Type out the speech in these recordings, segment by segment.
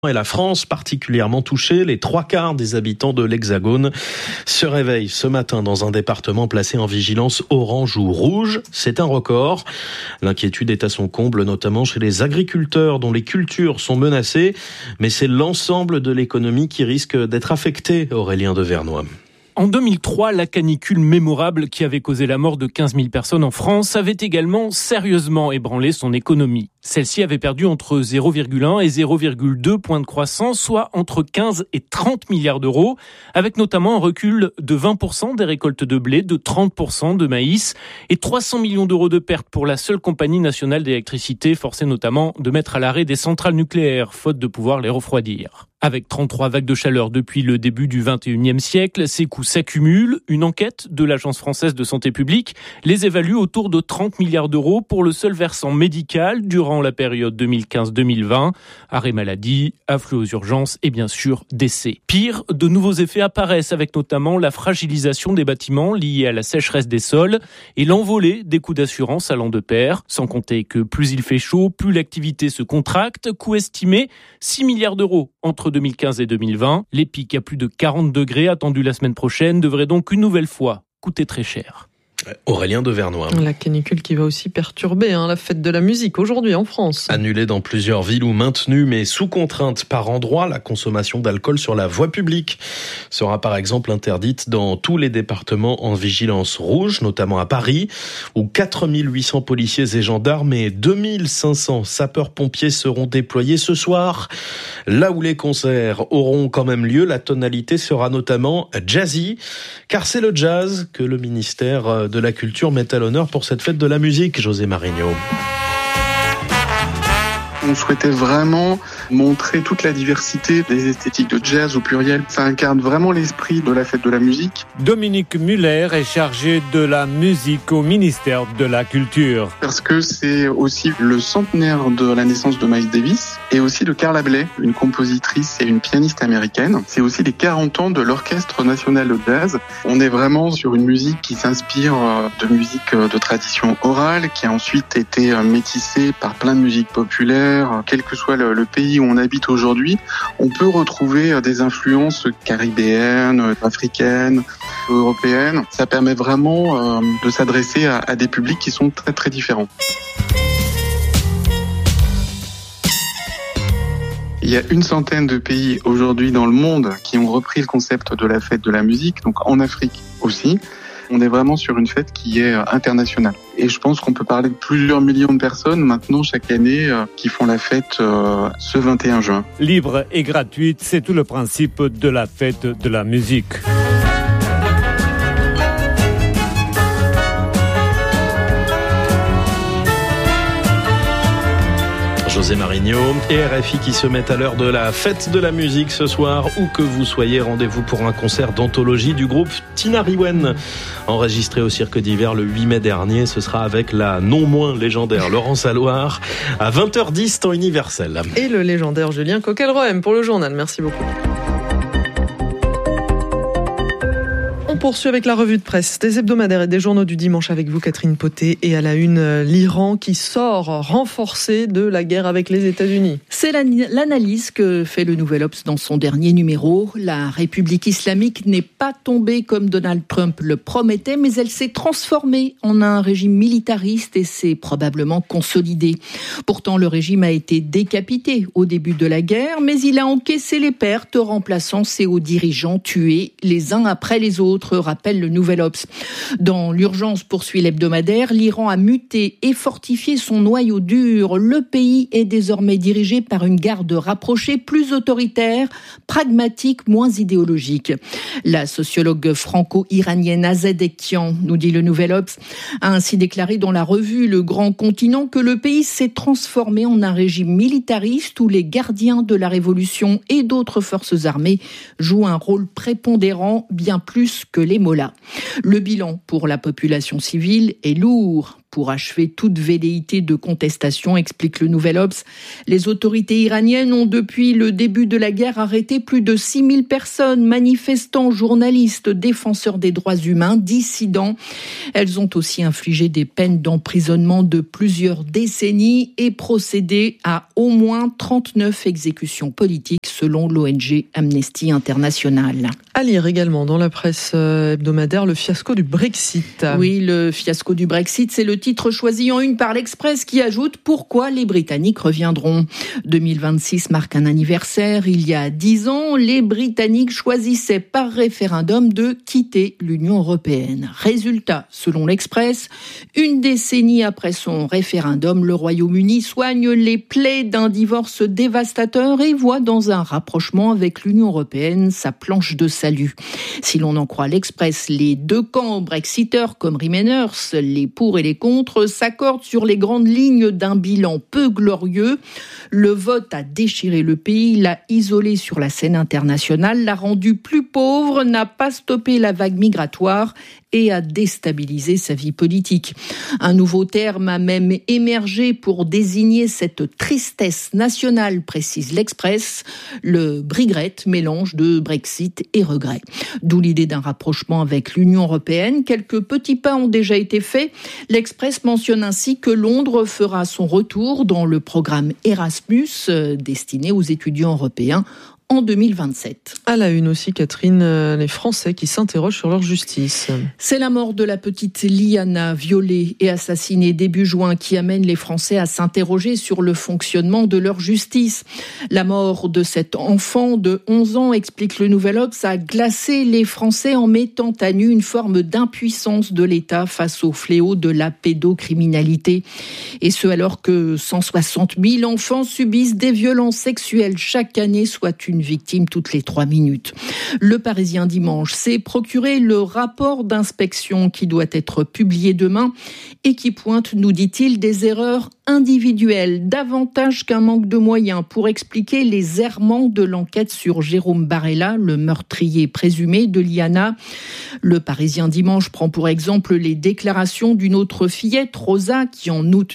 Et la France particulièrement touchée, les 3/4 des habitants de l'Hexagone se réveillent ce matin dans un département placé en vigilance orange ou rouge. C'est un record. L'inquiétude est à son comble, notamment chez les agriculteurs dont les cultures sont menacées. Mais c'est l'ensemble de l'économie qui risque d'être affectée, Aurélien de Vernois. En 2003, la canicule mémorable qui avait causé la mort de 15 000 personnes en France avait également sérieusement ébranlé son économie. Celle-ci avait perdu entre 0,1 et 0,2 points de croissance, soit entre 15 et 30 milliards d'euros, avec notamment un recul de 20% des récoltes de blé, de 30% de maïs et 300 millions d'euros de pertes pour la seule compagnie nationale d'électricité, forcée notamment de mettre à l'arrêt des centrales nucléaires, faute de pouvoir les refroidir. Avec 33 vagues de chaleur depuis le début du XXIe siècle, ces coûts s'accumulent. Une enquête de l'Agence française de santé publique les évalue autour de 30 milliards d'euros pour le seul versant médical durant la période 2015-2020. Arrêt maladie, afflux aux urgences et bien sûr décès. Pire, de nouveaux effets apparaissent avec notamment la fragilisation des bâtiments liée à la sécheresse des sols et l'envolée des coûts d'assurance allant de pair. Sans compter que plus il fait chaud, plus l'activité se contracte. Coût estimé 6 milliards d'euros entre 2015 et 2020. Les pics à plus de 40 degrés attendus la semaine prochaine devraient donc une nouvelle fois coûter très cher. Aurélien de Vernois. La canicule qui va aussi perturber la fête de la musique aujourd'hui en France. Annulée dans plusieurs villes ou maintenue mais sous contrainte par endroit, la consommation d'alcool sur la voie publique sera par exemple interdite dans tous les départements en vigilance rouge, notamment à Paris, où 4800 policiers et gendarmes et 2500 sapeurs-pompiers seront déployés ce soir. Là où les concerts auront quand même lieu, la tonalité sera notamment jazzy, car c'est le jazz que le ministère de la Culture met à l'honneur pour cette fête de la musique, José Marigno. On souhaitait vraiment montrer toute la diversité des esthétiques de jazz au pluriel. Ça incarne vraiment l'esprit de la fête de la musique. Dominique Muller est chargé de la musique au ministère de la Culture. Parce que c'est aussi le centenaire de la naissance de Miles Davis et aussi de Carla Bley, une compositrice et une pianiste américaine. C'est aussi les 40 ans de l'Orchestre national de jazz. On est vraiment sur une musique qui s'inspire de musique de tradition orale, qui a ensuite été métissée par plein de musiques populaires. Quel que soit le pays où on habite aujourd'hui, on peut retrouver des influences caribéennes, africaines, européennes. Ça permet vraiment de s'adresser à des publics qui sont très très différents. Il y a 100 de pays aujourd'hui dans le monde qui ont repris le concept de la fête de la musique, donc en Afrique aussi. On est vraiment sur une fête qui est internationale. Et je pense qu'on peut parler de plusieurs millions de personnes maintenant chaque année qui font la fête ce 21 juin. Libre et gratuite, c'est tout le principe de la fête de la musique. José Marigno et RFI qui se mettent à l'heure de la fête de la musique ce soir. Où que vous soyez, rendez-vous pour un concert d'anthologie du groupe Tinariwen. Enregistré au Cirque d'Hiver le 8 mai dernier, ce sera avec la non moins légendaire Laurence Allouard à 20h10 temps universel. Et le légendaire Julien Coquelroem pour le journal. Merci beaucoup. On poursuit avec la revue de presse des hebdomadaires et des journaux du dimanche avec vous, Catherine Poté. Et à la une, l'Iran qui sort renforcé de la guerre avec les États-Unis. C'est l'analyse que fait le Nouvel Obs dans son dernier numéro. La République islamique n'est pas tombée comme Donald Trump le promettait, mais elle s'est transformée en un régime militariste et s'est probablement consolidée. Pourtant, le régime a été décapité au début de la guerre, mais il a encaissé les pertes, remplaçant ses hauts dirigeants tués les uns après les autres, rappelle le Nouvel Obs. Dans l'urgence, poursuit l'hebdomadaire, l'Iran a muté et fortifié son noyau dur. Le pays est désormais dirigé par une garde rapprochée, plus autoritaire, pragmatique, moins idéologique. La sociologue franco-iranienne Azadekian, nous dit le Nouvel Obs, a ainsi déclaré dans la revue Le Grand Continent que le pays s'est transformé en un régime militariste où les gardiens de la révolution et d'autres forces armées jouent un rôle prépondérant, bien plus que les mollahs. Le bilan pour la population civile est lourd. pour achever toute velléité de contestation, explique le Nouvel Obs. Les autorités iraniennes ont depuis le début de la guerre arrêté plus de 6000 personnes, manifestants, journalistes, défenseurs des droits humains, dissidents. Elles ont aussi infligé des peines d'emprisonnement de plusieurs décennies et procédé à au moins 39 exécutions politiques selon l'ONG Amnesty International. À lire également dans la presse hebdomadaire le fiasco du Brexit. Oui, le fiasco du Brexit, c'est le titre choisi en une par l'Express qui ajoute « Pourquoi les Britanniques reviendront ?» 2026 marque un anniversaire. Il y a 10 ans, les Britanniques choisissaient par référendum de quitter l'Union européenne. Résultat, selon l'Express, une décennie après son référendum, le Royaume-Uni soigne les plaies d'un divorce dévastateur et voit dans un rapprochement avec l'Union européenne sa planche de salut. Si l'on en croit l'Express, les deux camps brexiteurs comme Remainers, les pour et les contre, s'accordent sur les grandes lignes d'un bilan peu glorieux. Le vote a déchiré le pays, l'a isolé sur la scène internationale, l'a rendu plus pauvre, n'a pas stoppé la vague migratoire et a déstabilisé sa vie politique. Un nouveau terme a même émergé pour désigner cette tristesse nationale, précise l'Express, le Brigret, mélange de Brexit et regret. D'où l'idée d'un rapprochement avec l'Union européenne. Quelques petits pas ont déjà été faits. L'Express mentionne ainsi que Londres fera son retour dans le programme Erasmus, destiné aux étudiants européens, en 2027. À la une aussi, Catherine, les Français qui s'interrogent sur leur justice. C'est la mort de la petite Liana, violée et assassinée début juin, qui amène les Français à s'interroger sur le fonctionnement de leur justice. La mort de cet enfant de 11 ans, explique le Nouvel Obs, a glacé les Français en mettant à nu une forme d'impuissance de l'État face au fléau de la pédocriminalité. Et ce, alors que 160 000 enfants subissent des violences sexuelles chaque année, soit une victime toutes les 3 minutes. Le Parisien dimanche s'est procuré le rapport d'inspection qui doit être publié demain et qui pointe, nous dit-il, des erreurs individuelles, davantage qu'un manque de moyens, pour expliquer les errements de l'enquête sur Jérôme Barella, le meurtrier présumé de Liana. Le Parisien dimanche prend pour exemple les déclarations d'une autre fillette, Rosa, qui en août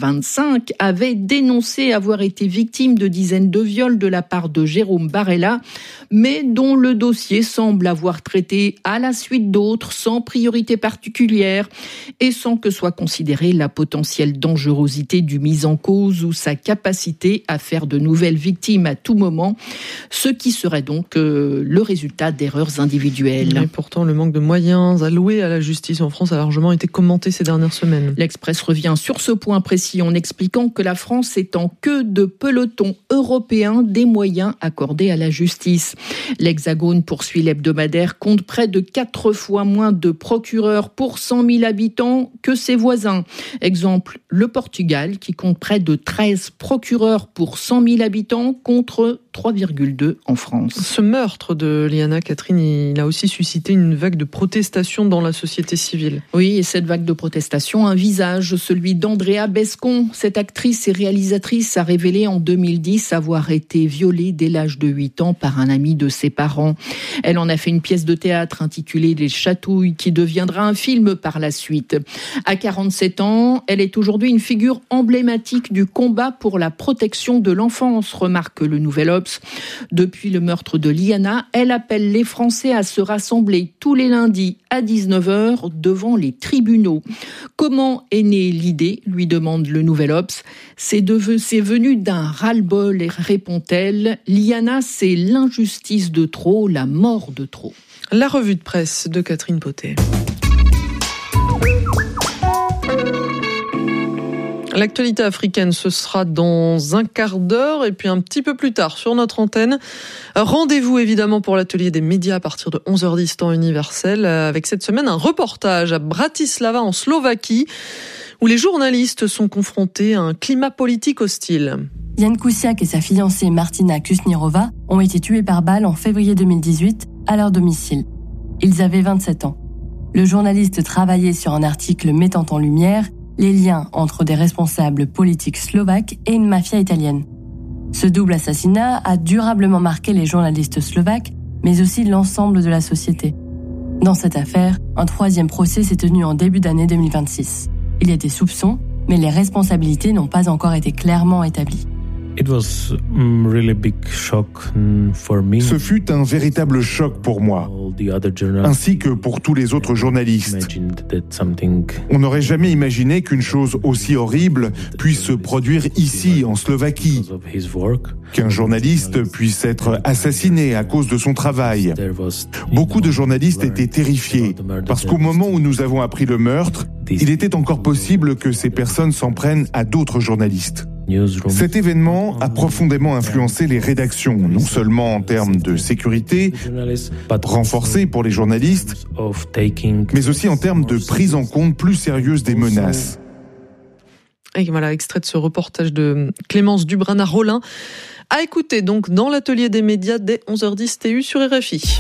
2025 avait dénoncé avoir été victime de dizaines de viols de la part de Jérôme Barella, mais dont le dossier semble avoir traité à la suite d'autres, sans priorité particulière et sans que soit considérée la potentielle dangerosité du mis en cause ou sa capacité à faire de nouvelles victimes à tout moment, ce qui serait donc le résultat d'erreurs individuelles. Et pourtant, le manque de moyens alloués à la justice en France a largement été commenté ces dernières semaines. L'Express revient sur ce point précis en expliquant que la France est en queue de peloton européen des moyens accordés à la justice. L'Hexagone, poursuit l'hebdomadaire, compte près de 4 fois moins de procureurs pour 100 000 habitants que ses voisins. Exemple, le Portugal, qui compte près de 13 procureurs pour 100 000 habitants contre 3,2 en France. Ce meurtre de Liana, Catherine, il a aussi suscité une vague de protestation dans la société civile. Oui, et cette vague de protestation a un visage, celui d'Andrea Bescon. Cette actrice et réalisatrice a révélé en 2010 avoir été violée dès l'âge de 8 ans par un ami de ses parents. Elle en a fait une pièce de théâtre intitulée Les Chatouilles, qui deviendra un film par la suite. À 47 ans, elle est aujourd'hui une figure emblématique du combat pour la protection de l'enfance, remarque le Nouvel Obs. Depuis le meurtre de Liana, elle appelle les Français à se rassembler tous les lundis à 19h devant les tribunaux. Comment est née l'idée, lui demande le Nouvel Obs. C'est venu d'un ras-le-bol, répond-elle. Liana, c'est l'injustice de trop, la mort de trop. La revue de presse de Catherine Potet. L'actualité africaine, ce sera dans un quart d'heure et puis un petit peu plus tard sur notre antenne. Rendez-vous évidemment pour l'atelier des médias à partir de 11h10 temps universel, avec cette semaine un reportage à Bratislava en Slovaquie où les journalistes sont confrontés à un climat politique hostile. Jan Kuciak et sa fiancée Martina Kusnirova ont été tués par balle en février 2018 à leur domicile. Ils avaient 27 ans. Le journaliste travaillait sur un article mettant en lumière les liens entre des responsables politiques slovaques et une mafia italienne. Ce double assassinat a durablement marqué les journalistes slovaques, mais aussi l'ensemble de la société. Dans cette affaire, un 3e procès s'est tenu en début d'année 2026. Il y a des soupçons, mais les responsabilités n'ont pas encore été clairement établies. Ce fut un véritable choc pour moi, ainsi que pour tous les autres journalistes. On n'aurait jamais imaginé qu'une chose aussi horrible puisse se produire ici, en Slovaquie. Qu'un journaliste puisse être assassiné à cause de son travail. Beaucoup de journalistes étaient terrifiés, parce qu'au moment où nous avons appris le meurtre, il était encore possible que ces personnes s'en prennent à d'autres journalistes. Cet événement a profondément influencé les rédactions, non seulement en termes de sécurité, renforcée pour les journalistes, mais aussi en termes de prise en compte plus sérieuse des menaces. Et voilà, extrait de ce reportage de Clémence Dubrana-Rollin. À écouter donc dans l'atelier des médias dès 11h10 TU sur RFI.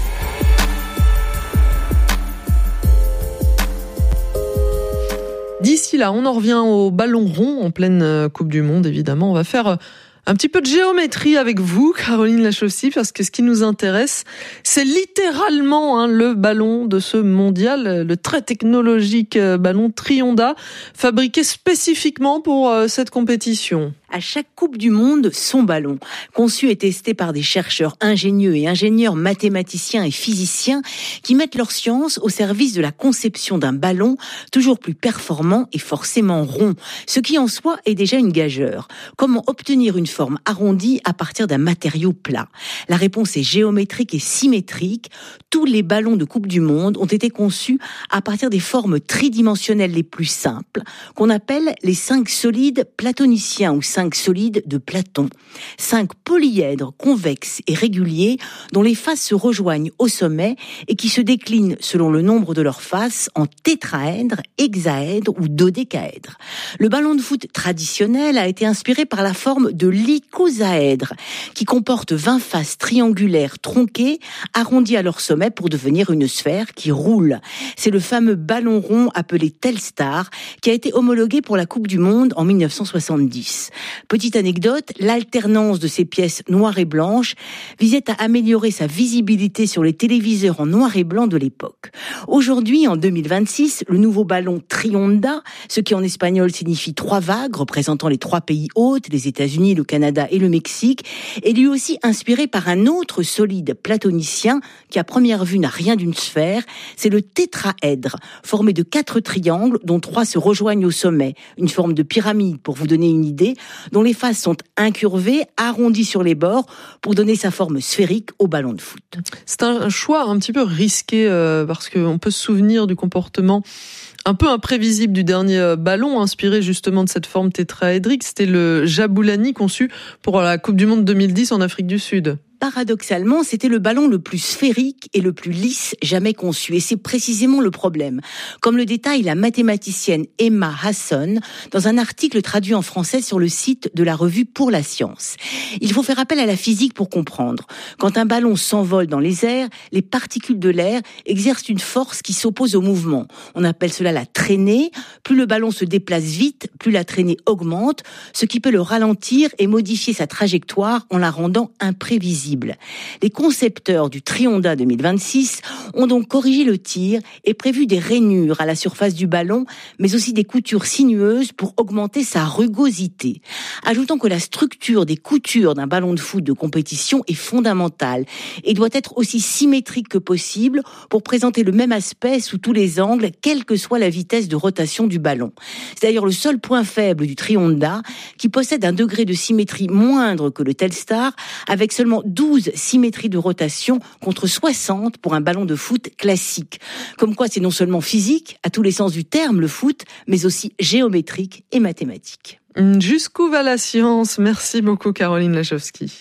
D'ici là, on en revient au ballon rond en pleine Coupe du Monde, évidemment. On va faire un petit peu de géométrie avec vous, Caroline Lachaussy, parce que ce qui nous intéresse, c'est littéralement le ballon de ce mondial, le très technologique ballon Trionda, fabriqué spécifiquement pour cette compétition. À chaque Coupe du Monde, son ballon, conçu et testé par des chercheurs ingénieux et ingénieurs mathématiciens et physiciens qui mettent leur science au service de la conception d'un ballon toujours plus performant et forcément rond, ce qui en soi est déjà une gageure. Comment obtenir une forme arrondie à partir d'un matériau plat ? La réponse est géométrique et symétrique. Tous les ballons de Coupe du Monde ont été conçus à partir des formes tridimensionnelles les plus simples, qu'on appelle les 5 solides platoniciens ou 5 solides de Platon. 5 polyèdres convexes et réguliers dont les faces se rejoignent au sommet et qui se déclinent selon le nombre de leurs faces en tétraèdres, hexaèdres ou dodécaèdres. Le ballon de foot traditionnel a été inspiré par la forme de l'icosaèdre qui comporte 20 faces triangulaires tronquées arrondies à leur sommet pour devenir une sphère qui roule. C'est le fameux ballon rond appelé Telstar qui a été homologué pour la Coupe du Monde en 1970. Petite anecdote, l'alternance de ces pièces noires et blanches visait à améliorer sa visibilité sur les téléviseurs en noir et blanc de l'époque. Aujourd'hui, en 2026, le nouveau ballon Trionda, ce qui en espagnol signifie 3 vagues, représentant les 3 pays hôtes, les États-Unis, le Canada et le Mexique, est lui aussi inspiré par un autre solide platonicien qui à première vue n'a rien d'une sphère, c'est le tétraèdre, formé de 4 triangles dont 3 se rejoignent au sommet, une forme de pyramide pour vous donner une idée, dont les faces sont incurvées, arrondies sur les bords pour donner sa forme sphérique au ballon de foot. C'est un choix un petit peu risqué parce qu'on peut se souvenir du comportement un peu imprévisible du dernier ballon inspiré justement de cette forme tétraédrique. C'était le Jabulani conçu pour la Coupe du Monde 2010 en Afrique du Sud. Paradoxalement, c'était le ballon le plus sphérique et le plus lisse jamais conçu. Et c'est précisément le problème. Comme le détaille la mathématicienne Emma Hasson dans un article traduit en français sur le site de la revue Pour la Science. Il faut faire appel à la physique pour comprendre. Quand un ballon s'envole dans les airs, les particules de l'air exercent une force qui s'oppose au mouvement. On appelle cela la traînée. Plus le ballon se déplace vite, plus la traînée augmente, ce qui peut le ralentir et modifier sa trajectoire en la rendant imprévisible. Les concepteurs du Trionda 2026 ont donc corrigé le tir et prévu des rainures à la surface du ballon, mais aussi des coutures sinueuses pour augmenter sa rugosité. Ajoutons que la structure des coutures d'un ballon de foot de compétition est fondamentale et doit être aussi symétrique que possible pour présenter le même aspect sous tous les angles, quelle que soit la vitesse de rotation du ballon. C'est d'ailleurs le seul point faible du Trionda qui possède un degré de symétrie moindre que le Telstar, avec seulement 12 symétries de rotation contre 60 pour un ballon de foot classique. Comme quoi c'est non seulement physique, à tous les sens du terme, le foot, mais aussi géométrique et mathématique. Jusqu'où va la science ? Merci beaucoup Caroline Lachaussy.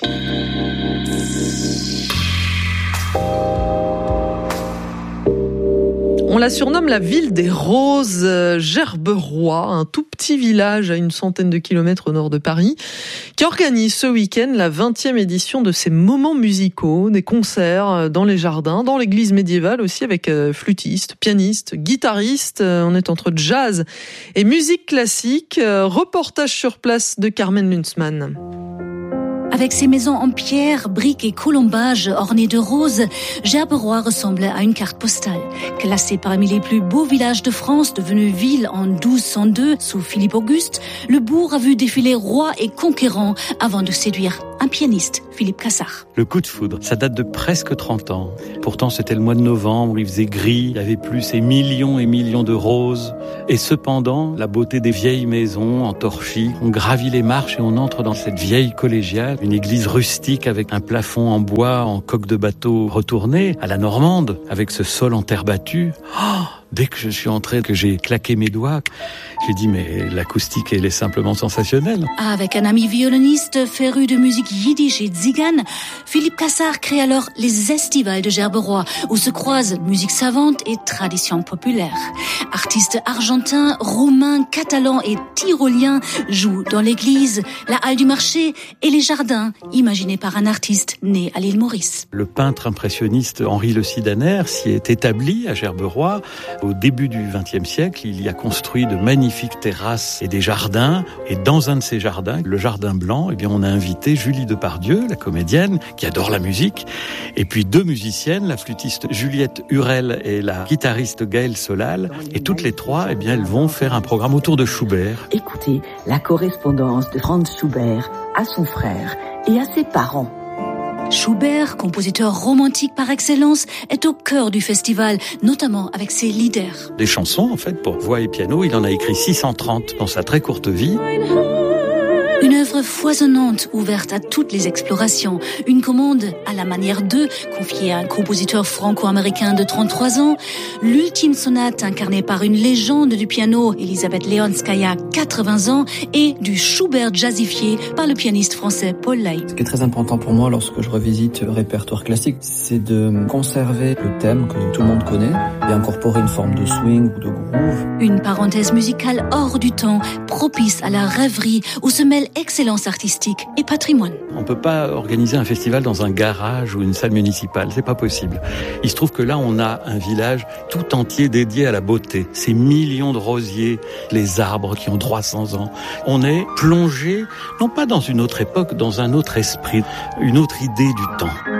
On la surnomme la ville des roses, Gerberoy, un tout petit village à une centaine de kilomètres au nord de Paris, qui organise ce week-end la 20e édition de ses moments musicaux, des concerts dans les jardins, dans l'église médiévale aussi, avec flûtistes, pianistes, guitaristes. On est entre jazz et musique classique. Reportage sur place de Carmen Lunzmann. Avec ses maisons en pierre, briques et colombages ornées de roses, Gerberoy ressemble à une carte postale. Classé parmi les plus beaux villages de France, devenu ville en 1202 sous Philippe Auguste, le bourg a vu défiler rois et conquérants avant de séduire un pianiste, Philippe Cassard. Le coup de foudre, ça date de presque 30 ans. Pourtant, c'était le mois de novembre, il faisait gris, il n'y avait plus ces millions et millions de roses. Et cependant, la beauté des vieilles maisons en torchis, on gravit les marches et on entre dans cette vieille collégiale, une église rustique avec un plafond en bois, en coque de bateau retournée, à la normande, avec ce sol en terre battue. Oh, dès que je suis entré, que j'ai claqué mes doigts, j'ai dit mais l'acoustique elle est simplement sensationnelle. Avec un ami violoniste féru de musique yiddish et tzigane, Philippe Cassard crée alors les Estivales de Gerberoy, où se croisent musique savante et tradition populaire. Artistes argentins, roumains, catalans et tyroliens jouent dans l'église, la halle du marché et les jardins, imaginés par un artiste né à l'île Maurice. Le peintre impressionniste Henri Le Sidaner s'y est établi à Gerberoy. Au début du XXe siècle, il y a construit de magnifiques terrasses et des jardins. Et dans un de ces jardins, le jardin blanc, eh bien, on a invité Julie Depardieu, la comédienne, qui adore la musique, et puis 2 musiciennes, la flûtiste Juliette Hurel et la guitariste Gaëlle Solal. Et toutes les 3, eh bien, elles vont faire un programme autour de Schubert. Écoutez la correspondance de Franz Schubert à son frère et à ses parents. Schubert, compositeur romantique par excellence, est au cœur du festival, notamment avec ses leaders. Des chansons, en fait, pour voix et piano, il en a écrit 630 dans sa très courte vie. Une œuvre foisonnante, ouverte à toutes les explorations. Une commande à la manière d'eux, confiée à un compositeur franco-américain de 33 ans. L'ultime sonate incarnée par une légende du piano, Elisabeth Leonskaya, 80 ans. Et du Schubert jazzifié par le pianiste français Paul Lay. Ce qui est très important pour moi lorsque je revisite le répertoire classique, c'est de conserver le thème que tout le monde connaît et incorporer une forme de swing ou de groove. Une parenthèse musicale hors du temps, propice à la rêverie, où se mêlent excellence artistique et patrimoine. On peut pas organiser un festival dans un garage ou une salle municipale, c'est pas possible. Il se trouve que là, on a un village tout entier dédié à la beauté. Ces millions de rosiers, les arbres qui ont 300 ans. On est plongé, non pas dans une autre époque, dans un autre esprit, une autre idée du temps.